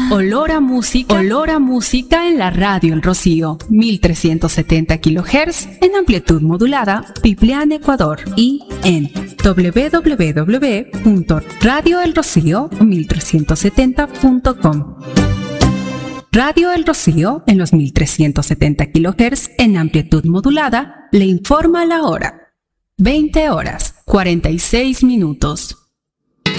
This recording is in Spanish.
olor a música en la radio El Rocío, 1370 kHz en amplitud modulada, Piplián, Ecuador, y en www.radioelrocío1370.com. Radio El Rocío en los 1370 kHz en amplitud modulada le informa la hora. 20 horas, 46 minutos.